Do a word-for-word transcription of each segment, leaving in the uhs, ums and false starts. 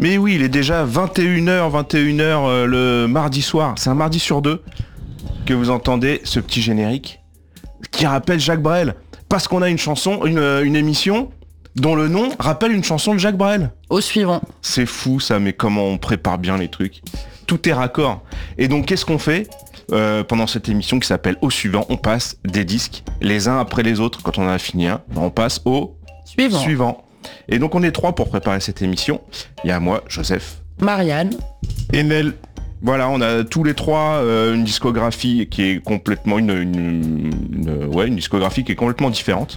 Mais oui, il est déjà vingt et une heures, vingt et une heures euh, le mardi soir. C'est un mardi sur deux que vous entendez ce petit générique qui rappelle Jacques Brel. Parce qu'on a une chanson, une, une émission dont le nom rappelle une chanson de Jacques Brel. Au suivant. C'est fou ça, mais comment on prépare bien les trucs. Tout est raccord. Et donc qu'est-ce qu'on fait euh, pendant cette émission qui s'appelle Au suivant? On passe des disques les uns après les autres. Quand on en a fini un, on passe au suivant. suivant. Et donc on est trois pour préparer cette émission. Il y a moi, Joseph, Marianne et Nel. Voilà, on a tous les trois euh, une discographie qui est complètement une, une, une, ouais, une discographie qui est complètement différente.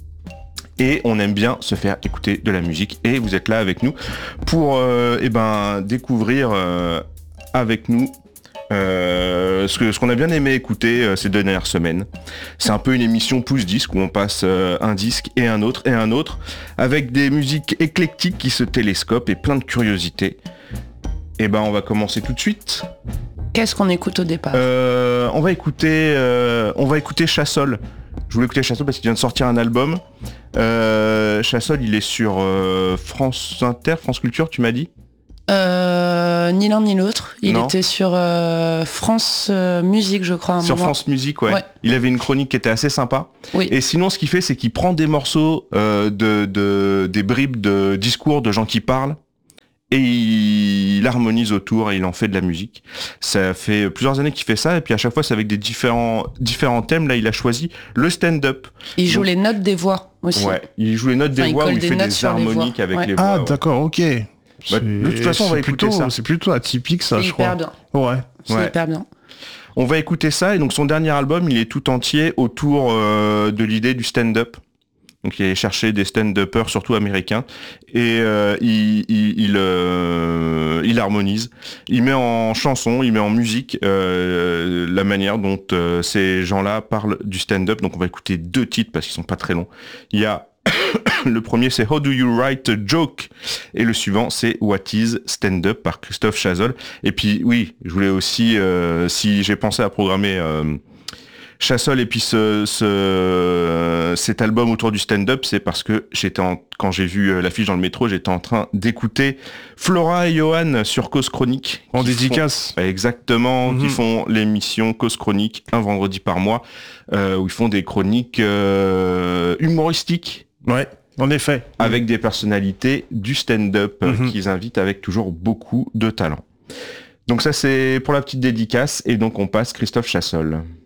Et on aime bien se faire écouter de la musique. Et vous êtes là avec nous pour euh, eh ben, découvrir euh, avec nous euh, ce, que, ce qu'on a bien aimé écouter euh, ces deux dernières semaines. C'est un peu une émission pouce disque où on passe euh, un disque et un autre et un autre avec des musiques éclectiques qui se télescopent et plein de curiosités. Et ben on va commencer tout de suite. Qu'est-ce qu'on écoute au départ? euh, On va écouter, euh, on va écouter Chassol. Je voulais écouter Chassol parce qu'il vient de sortir un album. Euh, Chassol, il est sur euh, France Inter, France Culture, tu m'as dit? euh, Ni l'un ni l'autre. Il Non. était sur euh, France euh, Musique, je crois. À un Sur moment. France Musique, ouais. Ouais. Il avait une chronique qui était assez sympa. Oui. Et sinon, ce qu'il fait, c'est qu'il prend des morceaux, euh, de, de, des bribes de discours de gens qui parlent. Et il harmonise autour et il en fait de la musique. Ça fait plusieurs années qu'il fait ça et puis à chaque fois c'est avec des différents différents thèmes. Là il a choisi le stand-up. Il joue Donc, les notes des voix aussi. Ouais, il joue les notes Enfin, des il voix où colle il des fait notes des sur les harmoniques voix. avec Ouais. les voix. Ah ouais. d'accord, ok. Bah, C'est- de toute façon, on va c'est écouter plutôt, ça. C'est plutôt atypique ça, C'est je hyper crois. bien. Ouais. C'est Ouais. hyper bien. On va écouter ça et donc son dernier album il est tout entier autour euh, de l'idée du stand-up. Donc il est cherché des stand-uppers surtout américains et euh, il il il, euh, il harmonise, il met en chanson, il met en musique euh, la manière dont euh, ces gens-là parlent du stand-up. Donc on va écouter deux titres parce qu'ils sont pas très longs. Il y a le premier c'est How Do You Write a Joke et le suivant c'est What Is Stand-Up par Christophe Chazol. Et puis oui, je voulais aussi euh, si j'ai pensé à programmer euh, Chassol et puis ce, ce, cet album autour du stand-up, c'est parce que j'étais en, quand j'ai vu l'affiche dans le métro, j'étais en train d'écouter Flora et Johan sur Cause Chronique. En qui dédicace. font- exactement, Mhm. qui font l'émission Cause Chronique un vendredi par mois, euh, où ils font des chroniques euh, humoristiques Ouais, en effet. avec des personnalités du stand-up euh, Mhm. qu'ils invitent avec toujours beaucoup de talent. Donc ça c'est pour la petite dédicace et donc on passe Christophe Chassol.